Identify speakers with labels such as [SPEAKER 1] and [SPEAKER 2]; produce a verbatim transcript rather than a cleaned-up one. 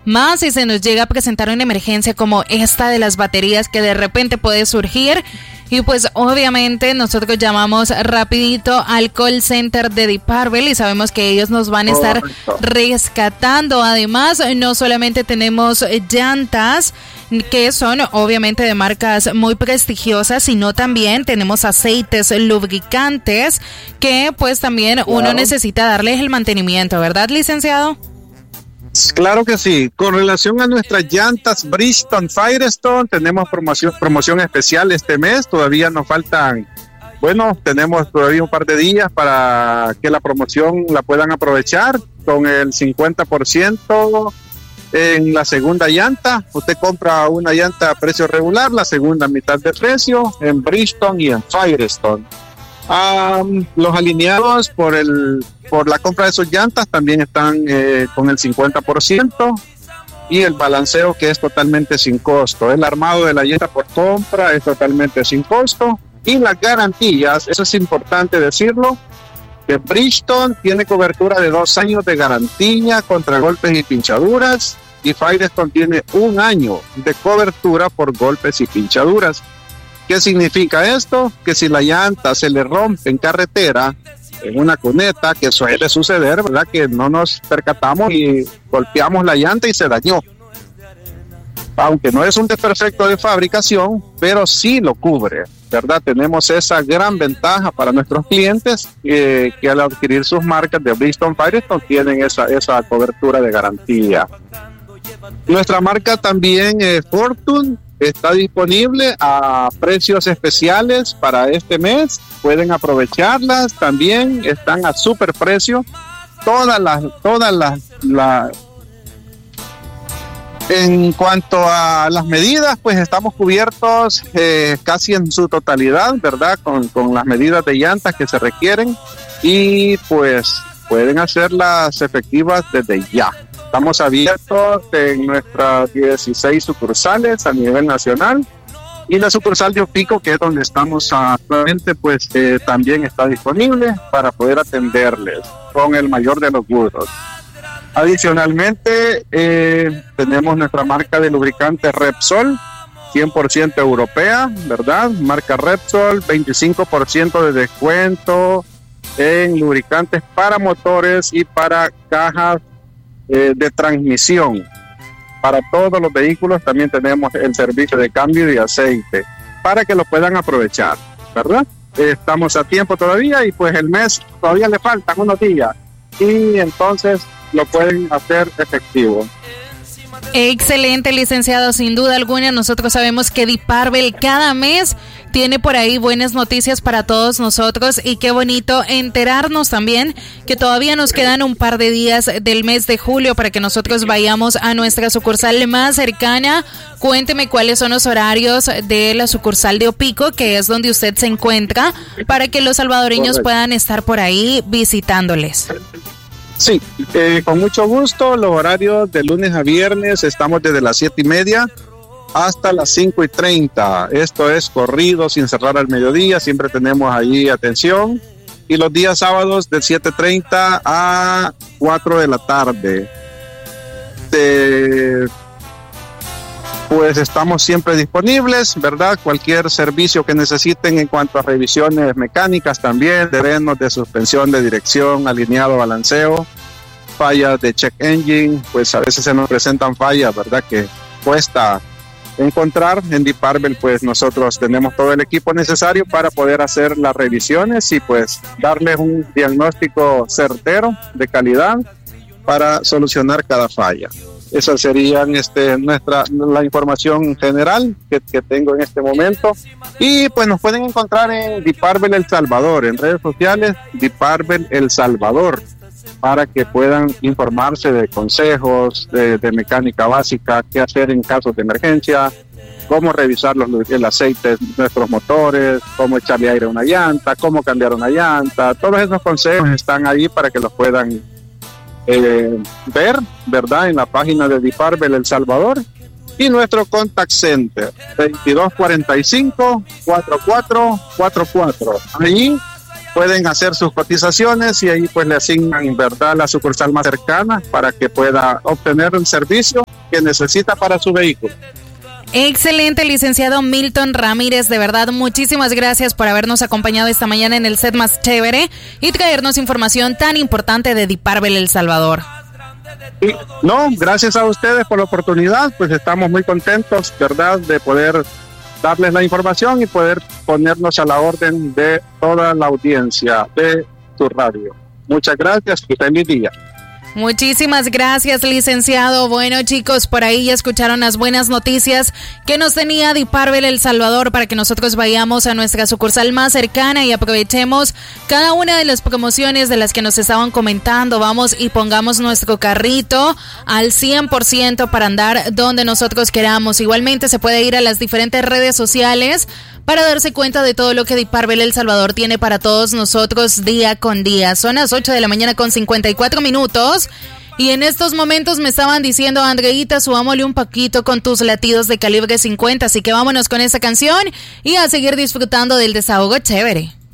[SPEAKER 1] más si se nos llega a presentar una emergencia como esta de las baterías que de repente puede surgir. Y pues obviamente nosotros llamamos rapidito al call center de Deep-Arbel y sabemos que ellos nos van a estar
[SPEAKER 2] Correcto.
[SPEAKER 1] rescatando. Además, no solamente tenemos llantas que son obviamente de marcas muy prestigiosas, sino también tenemos aceites lubricantes que pues también
[SPEAKER 2] Claro.
[SPEAKER 1] uno necesita darles el mantenimiento, ¿verdad, licenciado?
[SPEAKER 2] Claro que sí. Con relación a nuestras llantas Bridgestone Firestone, tenemos promoción, promoción especial este mes. Todavía nos faltan, bueno, tenemos todavía un par de días para que la promoción la puedan aprovechar con el cincuenta por ciento en la segunda llanta. Usted compra una llanta a precio regular, la segunda a mitad de precio en Bridgestone y en Firestone. Um, los alineados por el por la compra de sus llantas también están eh, con el cincuenta por ciento y el balanceo, que es totalmente sin costo. El armado de la llanta por compra es totalmente sin costo, y las garantías, eso es importante decirlo, que Bridgestone tiene cobertura de dos años de garantía contra golpes y pinchaduras, y Firestone tiene un año de cobertura por golpes y pinchaduras. ¿Qué significa esto? Que si la llanta se le rompe en carretera, en una cuneta, que suele suceder, ¿verdad? Que no nos percatamos y golpeamos la llanta y se dañó. Aunque no es un desperfecto de fabricación, pero sí lo cubre, ¿verdad? Tenemos esa gran ventaja para nuestros clientes, eh, que al adquirir sus marcas de Bridgestone Firestone tienen esa, esa cobertura de garantía. Nuestra marca también, eh, Fortune, está disponible a precios especiales para este mes. Pueden aprovecharlas. También están a super precio. Todas las, todas las, la, en cuanto a las medidas, pues estamos cubiertos eh, casi en su totalidad, ¿verdad? Con, con las medidas de llantas que se requieren, y pues pueden hacerlas efectivas desde ya. Estamos abiertos en nuestras dieciséis sucursales a nivel nacional, y la sucursal de Opico, que es donde estamos actualmente, pues eh, también está disponible para poder atenderles con el mayor de los gustos. Adicionalmente, eh, tenemos nuestra marca de lubricante Repsol, cien por ciento europea, ¿verdad? Marca Repsol, veinticinco por ciento de descuento en lubricantes para motores y para cajas Eh, de transmisión. Para todos los vehículos también tenemos el servicio de cambio de aceite para que lo puedan aprovechar, ¿verdad? Eh, estamos a tiempo todavía, y pues el mes todavía le faltan unos días, y entonces lo pueden hacer efectivo.
[SPEAKER 1] Excelente, licenciado, sin duda alguna. Nosotros sabemos que Deep-Arbel cada mes tiene por ahí buenas noticias para todos nosotros, y qué bonito enterarnos también que todavía nos quedan un par de días del mes de julio para que nosotros vayamos a nuestra sucursal más cercana. Cuénteme cuáles son los horarios de la sucursal de Opico, que es donde usted se encuentra, para que los salvadoreños
[SPEAKER 2] Correcto.
[SPEAKER 1] puedan estar por ahí visitándoles.
[SPEAKER 2] Sí, eh, con mucho gusto. Los horarios de lunes a viernes estamos desde las siete y media hasta las cinco y treinta. Esto es corrido, sin cerrar al mediodía. Siempre tenemos ahí atención. Y los días sábados de siete treinta a cuatro de la tarde. De, pues estamos siempre disponibles, ¿verdad? Cualquier servicio que necesiten en cuanto a revisiones mecánicas también, de frenos, de suspensión, de dirección, alineado, balanceo, fallas de check engine, pues a veces se nos presentan fallas, ¿verdad? Que cuesta encontrar. En Deep-Arbel, pues nosotros tenemos todo el equipo necesario para poder hacer las revisiones y pues darles un diagnóstico certero, de calidad, para solucionar cada falla. Esa sería este, nuestra, la información general que, que tengo en este momento. Y pues nos pueden encontrar en Deep-Arbel El Salvador, en redes sociales, Deep-Arbel El Salvador, para que puedan informarse de consejos, de, de mecánica básica, qué hacer en casos de emergencia, cómo revisar los, el aceite de nuestros motores, cómo echarle aire a una llanta, cómo cambiar una llanta. Todos esos consejos están ahí para que los puedan Eh, ver, ¿verdad? En la página de Deep-Arbel El Salvador, y nuestro contact center veintidós cuarenta y cinco, cuarenta y cuatro cuarenta y cuatro. Ahí pueden hacer sus cotizaciones y ahí pues le asignan, ¿verdad?, la sucursal más cercana para que pueda obtener el servicio que necesita para su vehículo.
[SPEAKER 1] Excelente, licenciado Milton Ramírez, de verdad, muchísimas gracias por habernos acompañado esta mañana en el set más chévere y traernos información tan importante de Diparvel El Salvador.
[SPEAKER 2] Sí, no, gracias a ustedes por la oportunidad, pues estamos muy contentos, ¿verdad?, de poder darles la información y poder ponernos a la orden de toda la audiencia de tu radio. Muchas gracias y feliz día.
[SPEAKER 1] Muchísimas gracias, licenciado. Bueno, chicos, por ahí ya escucharon las buenas noticias que nos tenía Diparvel El Salvador para que nosotros vayamos a nuestra sucursal más cercana y aprovechemos cada una de las promociones de las que nos estaban comentando. Vamos y pongamos nuestro carrito al cien por ciento para andar donde nosotros queramos. Igualmente se puede ir a las diferentes redes sociales para darse cuenta de todo lo que Diparvel El Salvador tiene para todos nosotros día con día. Son las ocho de la mañana con cincuenta y cuatro minutos. Y en estos momentos me estaban diciendo, Andreita, subámosle un poquito con tus latidos de calibre cincuenta. Así que vámonos con esa canción y a seguir disfrutando del desahogo chévere.